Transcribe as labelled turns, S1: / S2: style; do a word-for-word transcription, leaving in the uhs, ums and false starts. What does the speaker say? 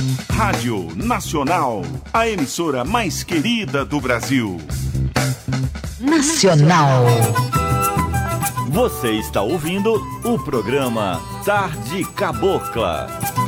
S1: Rádio Nacional, a emissora mais querida do Brasil.
S2: Nacional.
S3: Você está ouvindo o programa Tarde Cabocla.